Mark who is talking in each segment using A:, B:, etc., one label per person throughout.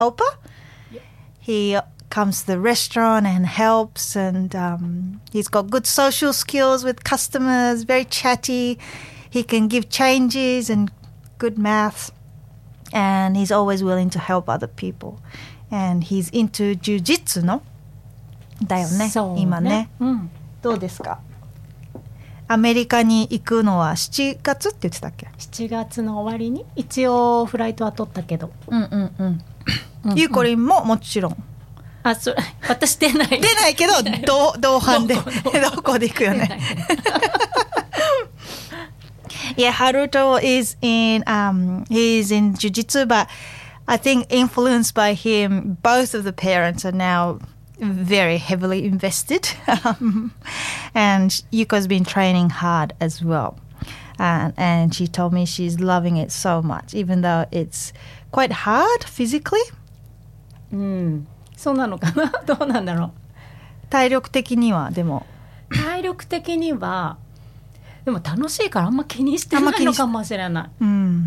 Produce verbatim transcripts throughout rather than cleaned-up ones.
A: helper. He comes to the restaurant and helps, and um, he's got good social skills with customers, very chatty. He can give changes and good maths, and he's always willing to help other people. And he's into jiu-jitsu のだよね、
B: そうね
A: 今ね、
B: うん、
A: どうですか？アメリカに行くのはしちがつって言ってたっけ？
B: しちがつの終わりに一応フライトは取ったけど、
A: うんうんうん。
B: うんうん、
A: ゆうこりんももちろん。
B: あ、それ私出ない。
A: 出ないけど同同伴でどこで行くよね。Yeah, Haruto is in um he's in jiu-jitsu, but I think influenced by him, both of the parents are now very heavily invested. um, and Yuko's been training hard as well. And, and she told me she's loving it so much, even though it's quite hard physically.
B: うん、そうなのかなどうなんだろう。
A: 体力的にはでも
B: 体力的にはでも楽しいからあんま気にしてないのかもしれない、
A: うん、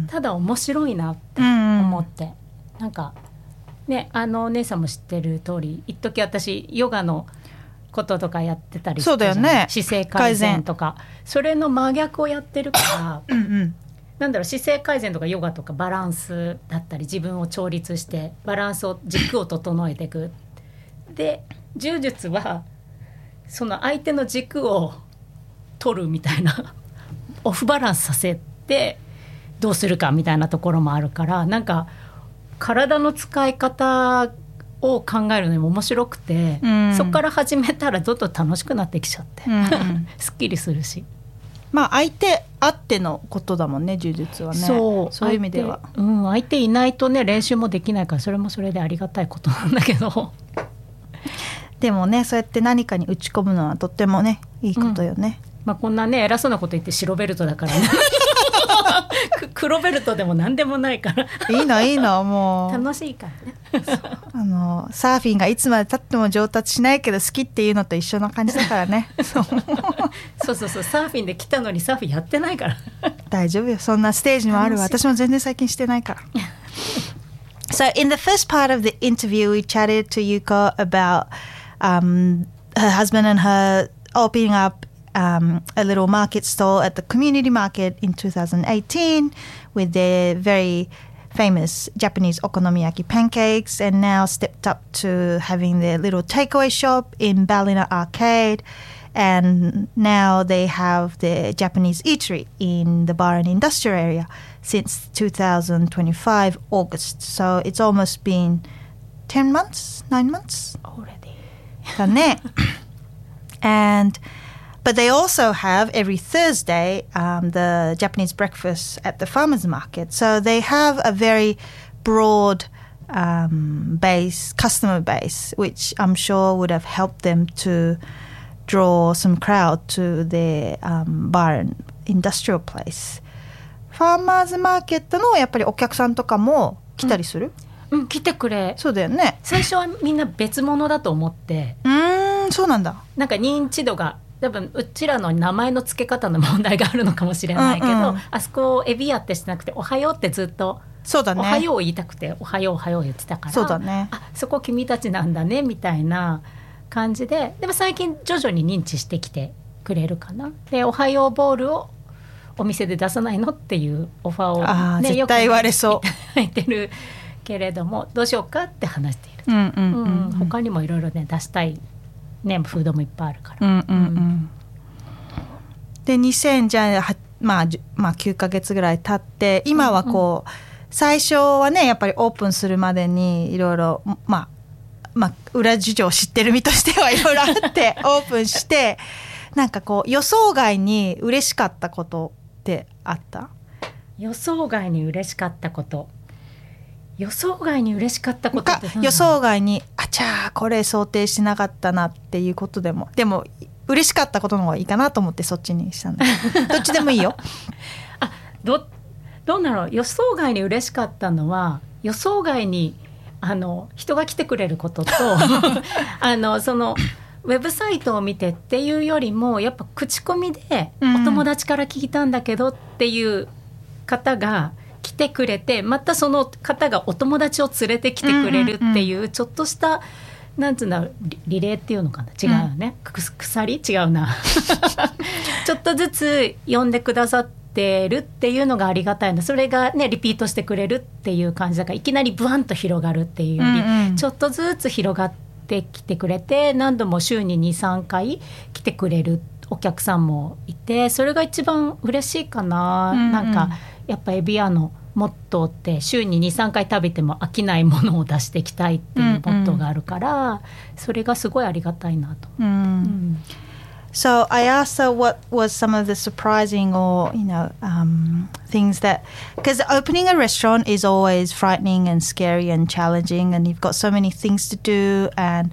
B: ただ面白いなって思って、うん、なんかね、あのお姉さんも知ってる通り一時私ヨガのこととかやってたりして、
A: そうだよね、
B: 姿勢改善とかそれの真逆をやってるからうん、うん、なんだろう、姿勢改善とかヨガとかバランスだったり自分を調律してバランスを軸を整えていく。で柔術はその相手の軸を取るみたいなオフバランスさせてどうするかみたいなところもあるから、なんか体の使い方を考えるのにも面白くて、うん、そこから始めたらどんどん楽しくなってきちゃって、うん、すっきりするし、
A: まあ相手あってのことだもんね、柔術はね。そう、そういう意味では、
B: うん、相手いないとね練習もできないからそれもそれでありがたいことなんだけど
A: でもね、そうやって何かに打ち込むのはとってもねいいことよね、
B: うん、まあ、こんなね偉そうなこと言って白ベルトだからね黒ベルトでも何でもないから
A: いいのいいの、もう
B: 楽しいからね
A: あのサーフィンがいつまで経っても上達しないけど好きっていうのと一緒な感じだからねそう
B: そうそうそう、サーフィンで来たのにサーフィンやってないから
A: 大丈夫よ、そんなステージもあるわ。私も全然最近してないからSo in the first part of the interview we chatted to Yuko about um, her husband and her opening up um, a little market stall at the community market in two thousand eighteen with their very famous Japanese okonomiyaki pancakes, and now stepped up to having their little takeaway shop in Ballina Arcade, and now they have their Japanese eatery in the bar and industrial area since two thousand twenty-five August. So it's almost been ten months, nine months
B: already.
A: だねand but they also have every Thursday um, the Japanese breakfast at the farmers market. So they have a very broad um, base, customer base, which I'm sure would have helped them to draw some crowd to their um, bar and industrial place. ファーマーズマーケットのやっぱりお客さんとかも来たりする？
B: うん、うん、来てくれ。
A: そうだよね。
B: 最初はみんな別物だと思って。
A: うーん、そうなんだ。
B: なんか認知度が多分うちらの名前の付け方の問題があるのかもしれないけど、うんうん、あそこをエビアってしてなくておはようってずっと、
A: そうだね、
B: おはようを言いたくておはようおはよう言ってたから、
A: そうだね、
B: あ、そこ君たちなんだねみたいな感じで、でも最近徐々に認知してきてくれるかな。でおはようボールをお店で出さないのっていうオファーを、
A: あ、ね、絶対言われそう
B: 言ってるけれども、どうしようかって話している、
A: うんうんうんうん、
B: うん、他にもいろいろね出したい、ね、フードもいっぱいあるから、
A: うんうんうん、でにせんじゃあ、まあ、まあきゅうかげつぐらい経って今はこう、うんうん、最初はねやっぱりオープンするまでにいろいろまあまあ裏事情を知ってる身としてはいろいろあってオープンしてなんかこう予想外に嬉しかったことってあった？
B: 予想外に嬉しかったこと予想外に嬉しかったことって
A: 予想外にあちゃーこれ想定しなかったなっていうことでも、でも嬉しかったことの方がいいかなと思ってそっちにしたんだどっちでもいいよ
B: あ、ど、どうなの？予想外に嬉しかったのは予想外にあの人が来てくれることとあのそのウェブサイトを見てっていうよりもやっぱ口コミでお友達から聞いたんだけどっていう方が来てくれて、またその方がお友達を連れてきてくれるっていうちょっとしたなんつうんだろう、リ、リレーっていうのかな、違うよね、うん、く鎖違うなちょっとずつ呼んでくださってるっていうのがありがたいの。それがねリピートしてくれるっていう感じだから、いきなりブワンと広がるっていうより、うんうん、ちょっとずつ広がってきてくれて、何度も週に にさんかい来てくれるお客さんもいて、それが一番嬉しいかな、うんうん、なんかやっぱエビアのモットーって週に にさんかい食べても飽きないものを出していきたいっていうモットーがあるから、うんうん、それがすごいありがたいなと、うんうん、
A: So I asked her what was some of the surprising or, you know, um, things that, because opening a restaurant is always frightening and scary and challenging, and you've got so many things to do, and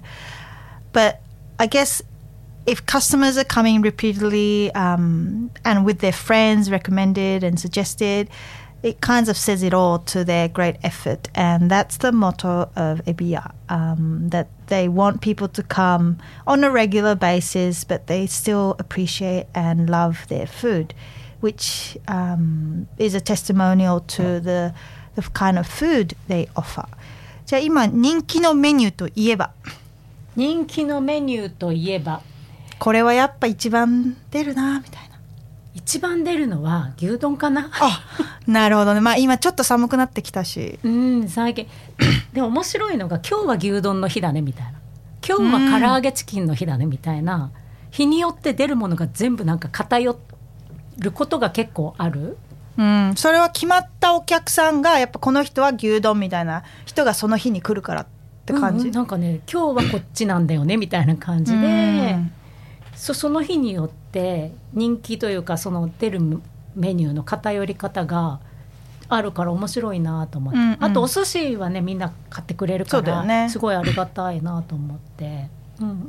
A: but I guess if customers are coming repeatedly um, and with their friends recommended and suggested, it kind of says it all to their great effort. And that's the motto of Ebiya, um, that they want people to come on a regular basis, but they still appreciate and love their food, which um, is a testimonial to the, the kind of food they offer. じゃあ今人気のメニューといえば
B: 人気のメニューといえば
A: これはやっぱ一番出るなみたいな。
B: 一番出るのは牛丼かな。
A: あ、なるほどね。まあ今ちょっと寒くなってきたし、
B: うん最近でも面白いのが今日は牛丼の日だねみたいな、今日は唐揚げチキンの日だねみたいな、日によって出るものが全部なんか偏ることが結構ある。
A: うん、それは決まったお客さんがやっぱこの人は牛丼みたいな人がその日に来るからって感じ、
B: うんうん、なんかね今日はこっちなんだよねみたいな感じで、うんそ, その日によって人気というかその出るメニューの偏り方があるから面白いなと思って、うんうん、あとお寿司はねみんな買ってくれるから、ね、すごいありがたいなと思って、うんうん、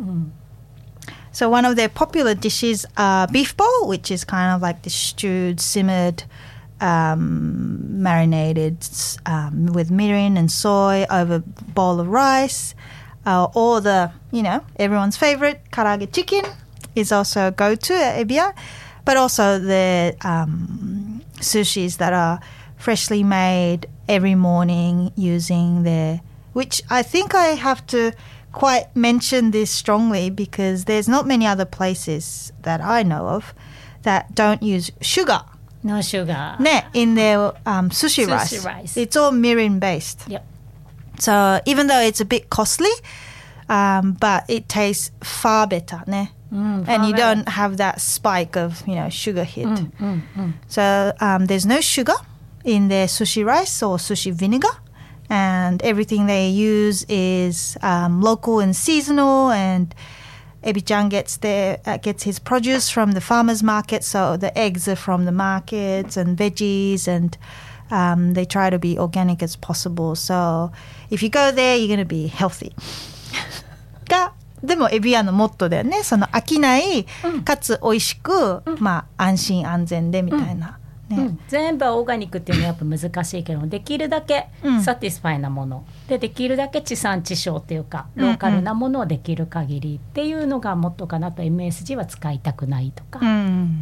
A: So one of their popular dishes are beef bowl, which is kind of like the stewed, simmered, um, marinated um, with mirin and soy over a bowl of rice, uh, or the, you know, everyone's favorite karaage chicken is also a go-to at Ebiya, but also the um, sushis that are freshly made every morning using their, which I think I have to quite mention this strongly because there's not many other places that I know of that don't use sugar.
B: No sugar.
A: Ne, in their um, sushi, sushi rice. rice. It's all mirin based.
B: Yep.
A: So even though it's a bit costly, um, but it tastes far better, ne? Mm, and you don't have that spike of, you know, sugar hit. Mm, mm, mm. So um, there's no sugar in their sushi rice or sushi vinegar, and everything they use is um, local and seasonal. And Ebi-chan gets their uh, gets his produce from the farmers market, so the eggs are from the markets and veggies, and um, they try to be organic as possible. So if you go there, you're going to be healthy. がでもエビアのモットーだよね。その飽きない、うん、かつ美味しく、うん、まあ安心安全でみたいな、うんね
B: うん、全部はオーガニックっていうのはやっぱ難しいけど、できるだけサティスファイなもの、うん、でできるだけ地産地消っていうかローカルなものをできる限りっていうのがモットーかなと。 エムエスジー は使いたくないとか、うん、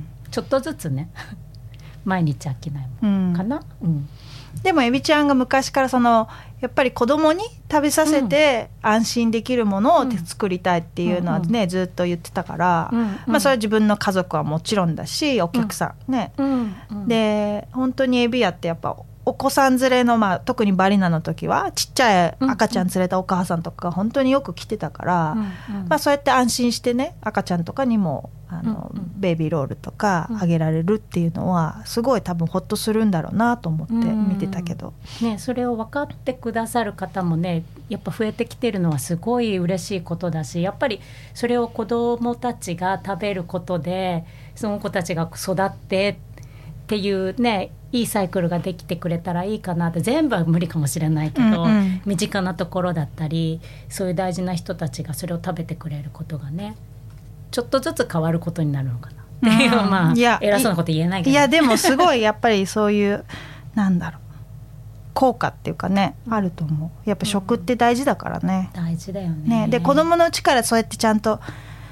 B: ちょっとずつね毎日飽きないものかな、うんうん、
A: でもエビちゃんが昔からそのやっぱり子供に食べさせて安心できるものを作りたいっていうのはね、うん、ずっと言ってたから、うんうん、まあそれは自分の家族はもちろんだしお客さんね、うんうん、で本当にエビ屋ってやっぱお子さん連れの、まあ、特にバリナの時はちっちゃい赤ちゃん連れたお母さんとかが本当によく来てたから、うんうんまあ、そうやって安心してね赤ちゃんとかにもあの、うんうん、ベイビーロールとかあげられるっていうのはすごい多分ホッとするんだろうなと思って見てたけど、
B: うんね、それを分かってくださる方もねやっぱ増えてきてるのはすごい嬉しいことだし、やっぱりそれを子どもたちが食べることでその子たちが育ってっていうねいいサイクルができてくれたらいいかなって。全部は無理かもしれないけど、うんうん、身近なところだったりそういう大事な人たちがそれを食べてくれることがねちょっとずつ変わることになるのかなっていう、うん、まあ偉そうなこと言えないけど、
A: いやでもすごいやっぱりそういうなんだろう効果っていうかねあると思う。やっぱ食って大事だからね、
B: うん、大事だよね。
A: ねで子供のうちからそうやってちゃんと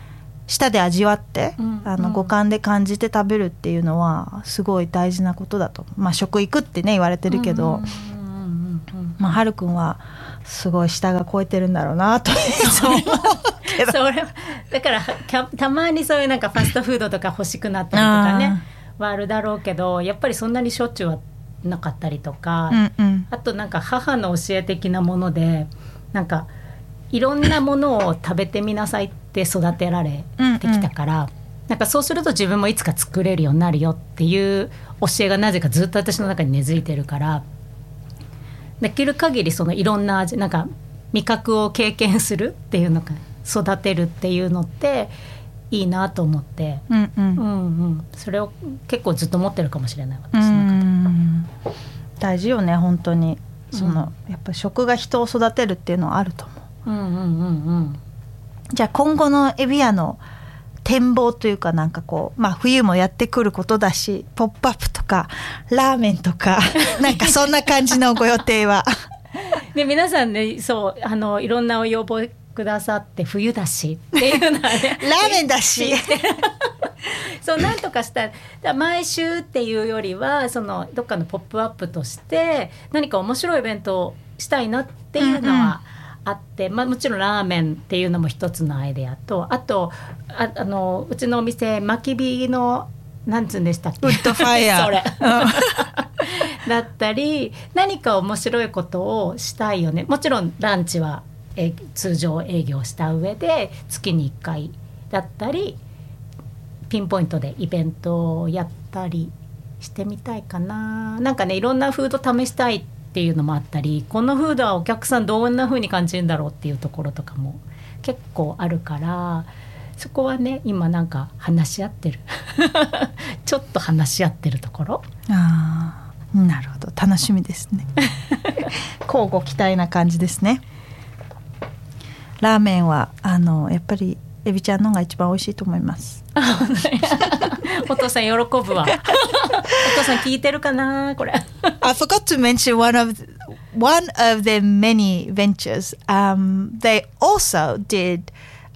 A: 舌で味わって、うん、あの五感で感じて食べるっていうのはすごい大事なことだと、まあ、食育ってね言われてるけど、まあ、はるくんはすごい舌が超えてるんだろうなと思うけど
B: それだからたまにそういうなんかファストフードとか欲しくなったりとかねはあるだろうけど、やっぱりそんなにしょっちゅうはなかったりとか、うんうん、あとなんか母の教え的なものでなんかいろんなものを食べてみなさいって育てられてきたから、うんうん、なんかそうすると自分もいつか作れるようになるよっていう教えがなぜかずっと私の中に根付いてるから、できる限りそのいろんな味なんか味覚を経験するっていうのが育てるっていうのっていいなと思って、うんうんうんうん、それを結構ずっと持ってるかもしれない私の中で。うん
A: 大事よね本当にその、うん、やっぱ食が人を育てるっていうのはあると思う。うんうんうんうん、じゃあ今後のエビアの展望というかなんかこう、まあ、冬もやってくることだしポップアップとかラーメンとかなんかそんな感じのご予定は
B: で皆さんねそうあのいろんなお要望くださって冬だしっていうのはね
A: ラーメンだし
B: そうなんとかしたら毎週っていうよりはそのどっかのポップアップとして何か面白いイベントをしたいなっていうのは、うんうんあって、まあ、もちろんラーメンっていうのも一つのアイデアとあと あ, あのうちのお店焚き火のなんつうんでしたっけ
A: ウッドファイヤー
B: それだったり何か面白いことをしたいよね。もちろんランチはえ通常営業した上で月にいっかいだったりピンポイントでイベントをやったりしてみたいかな。なんかねいろんなフード試したいっていうのもあったりこのフードはお客さんどんな風に感じるんだろうっていうところとかも結構あるからそこはね今なんか話し合ってるちょっと話し合ってるところ。
A: あーなるほど楽しみですね交互期待な感じですね。ラーメンはあのやっぱりエビちゃんのが一番美味しいと思います
B: お父さん喜ぶわお父さん聞いてるかなこれ
A: I forgot to mention one of one of their many ventures. Um, they also did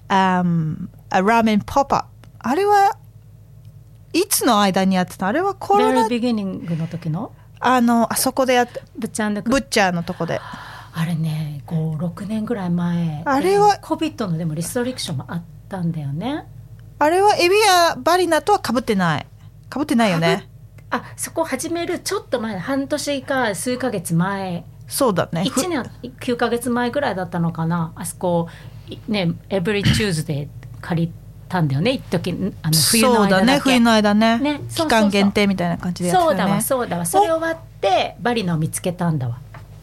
A: um, a ramen pop-up. あれはいつの間にやってた？あれはコロナ
B: Very beginning の時の
A: あのあそこでやって
B: ブッチャー
A: ブッチャーのとこで
B: あれねご、ろくねんぐらい前
A: あれは
B: COVID のでもリストリクションもあったんだよね。
A: あれはエビやバリナとは被ってない被ってないよね。
B: あそこ始めるちょっと前半年か数ヶ月前
A: そうだね
B: いちねんきゅうかげつまえぐらいだったのかな。あそこねエブリチューズで借りたんだよね一時あの冬の間だけ。そうだね冬の間 ね, ね期間限定みたいな感じでやってたよね。 そうだわそうだわそれ終わってバリナを見つけたんだわ。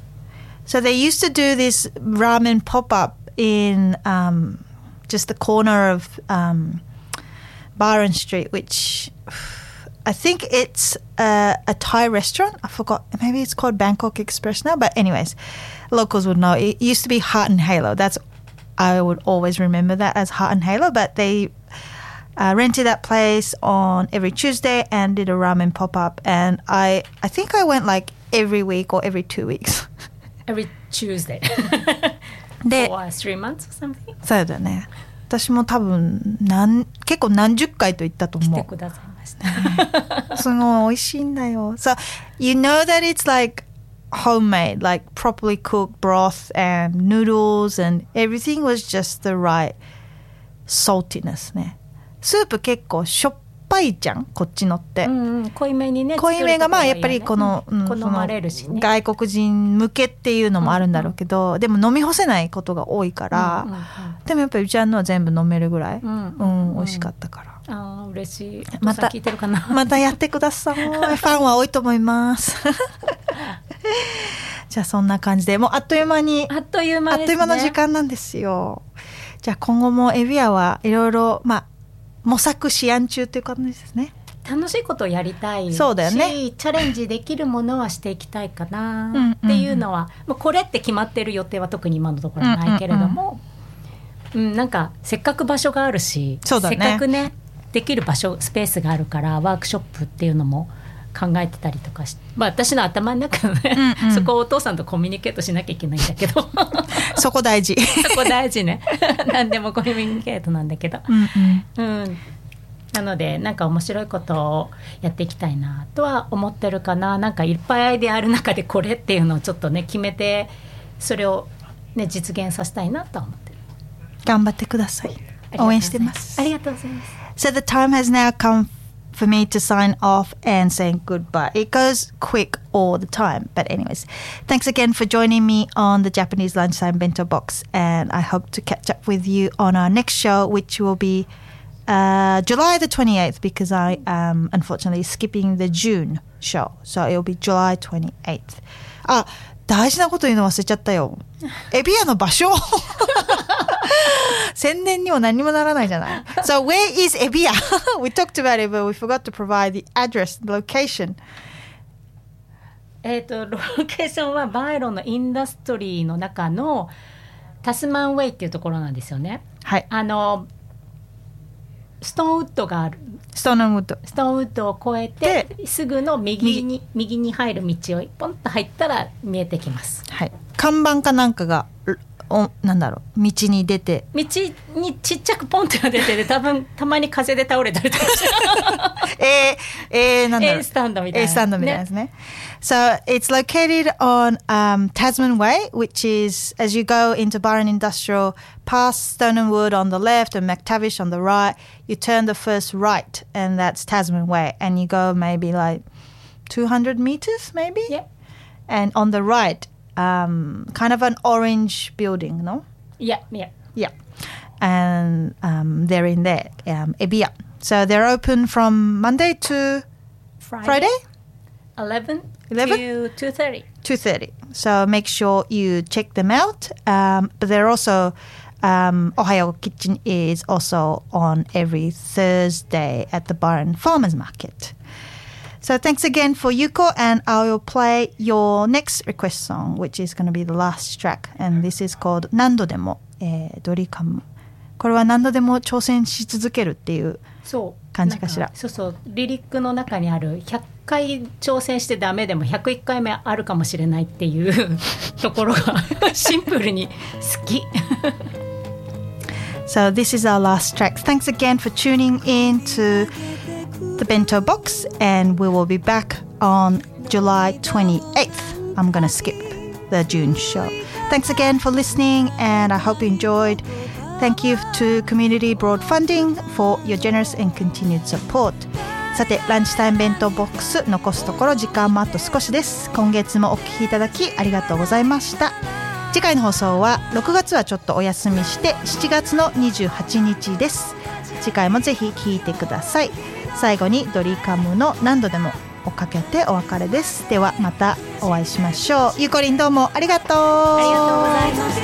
A: So they used to do this ramen pop-up in um, just the corner of um, Byron Street, which I think it's a, a Thai restaurant. I forgot. Maybe it's called Bangkok Express now. But anyways, locals would know. It used to be Heart and Halo. That's I would always remember that as Heart and Halo. But they uh, rented that place on every Tuesday and did a ramen pop-up. And I, I think I went like every week or every two weeks.
B: Every Tuesday
A: で
B: For three months or something?
A: そうだね私も多分何結構何十回と行ったと思う。
B: 来てくださいました
A: すごい美味しいんだよ。So you know that it's like homemade, like properly cooked broth and noodles and everything was just the right saltiness ね。スープ結構しょっぱいじゃんこっちのって、
B: うんうん、濃いめにね
A: 濃いめがまあやっぱりこの、
B: うん、好まれるしね
A: 外国人向けっていうのもあるんだろうけど、うんうん、でも飲み干せないことが多いから、うんうんうん、でもやっぱりうちはのは全部飲めるぐらい、うんうんうん、美味しかったから、
B: あ嬉しい。
A: また
B: 聞いてるかな
A: またやってくださいファンは多いと思いますじゃあそんな感じでもうあっという間に
B: あっという間ですね。
A: あっという間の時間なんですよ。じゃあ今後もエビアはいろいろまあ模索試案中という感じですね。
B: 楽しいことをやりたいし、
A: そうだよね、
B: チャレンジできるものはしていきたいかなっていうのは、うんうん、もうこれって決まってる予定は特に今のところはないけれども、うんうんうん、なんかせっかく場所があるし、
A: そうだね、
B: せっかくねできる場所スペースがあるからワークショップっていうのも考えてたりとかして、まあ、私の頭の中のね、うんうん、そこをお父さんとコミュニケートしなきゃいけないんだけど
A: そこ大事
B: そこ大事ね何でもコミュニケートなんだけど、うんうんうん、なのでなんか面白いことをやっていきたいなとは思ってるかな。なんかいっぱいアイデアある中でこれっていうのをちょっとね決めてそれを、ね、実現させたいなと思ってる。
A: 頑張ってください。応援してます。
B: ありがとうございます。
A: So the time has now come for me to sign off and saying goodbye. It goes quick all the time. But anyways, thanks again for joining me on the Japanese Lunchtime Bento Box. And I hope to catch up with you on our next show, which will be uh, July the twenty-eighth, because I am unfortunately skipping the June show. So it will be July twenty-eighth. あ、大事なこと言うの忘れちゃったよ。エビアの場所宣伝にも何にもならないじゃない。So where is Ebiya? We talked about it, but we forgot to provide the address, the location.
B: えっと、ロケーションはバイロンのインダストリーの中のタスマンウェイっていうところなんですよね。
A: はい。
B: あの、ストーンウッドがある。
A: ストーンウッド。
B: ストーンウッドを越えて、すぐの右に、右に入る道をポンと入ったら見えてきます。
A: はい。看板かなんかが、おなんだろう、道に出て
B: 道にちっちゃくポンって出てて多分たまに風で倒れたりとかして
A: えー、えー、なんだろう
B: A スタンドみたいな
A: A スタンドみたいなですね。So it's located on um, Tasman Way, which is as you go into Byron Industrial, past Stone and Wood on the left and McTavish on the right, you turn the first right and that's Tasman Way, and you go maybe like two hundred meters maybe,
B: yep.
A: And on the right,Um, kind of an orange building, no?
B: Yeah, yeah.
A: Yeah. And um, they're in there, um, Ebiya. So they're open from Monday to
B: Friday?
A: Friday?
B: eleven,
A: eleven?
B: to two thirty.
A: two thirty. So make sure you check them out. Um, but they're also, um, Ohio Kitchen is also on every Thursday at the Byron Farmers Market.So thanks again for Yuko, and I will play your next request song, which is going to be the last track, and this is called 何度でも、えー、ドリカム。これは何度でも挑戦し続けるっていう感じかしら。
B: そうそう、リリックの中にあるひゃっかい挑戦してダメでもひゃくいっかいめあるかもしれないっていうところがシンプルに好き。
A: So this is our last track. Thanks again for tuning in to the Bento Box, and we will be back on July twenty-eighth. I'm going to skip the June show. Thanks again for listening, and I hope you enjoyed. Thank you to Community Broad Funding for your generous and continued support. さて、ランチタイム弁当ボックス残すところ時間もあと少しです。今月もお聞きいただきありがとうございました。次回の放送はろくがつはちょっとお休みしてしちがつのにじゅうはちにちです。次回もぜひ聞いてください。最後にドリカムの何度でもをかけてお別れです。ではまたお会いしましょう。ゆうこりんどうもありがとう。
B: ありがとうございます。